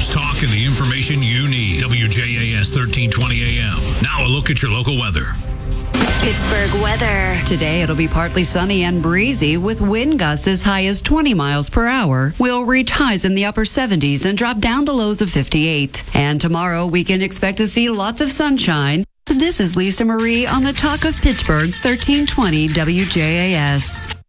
news, talk, and the information you need. WJAS 1320 AM. Now a look at your local weather. Pittsburgh weather. Today, it'll be partly sunny and breezy with wind gusts as high as 20 miles per hour. We'll reach highs in the upper 70s and drop down to lows of 58. And tomorrow, we can expect to see lots of sunshine. This is Lisa Marie on the Talk of Pittsburgh, 1320 WJAS.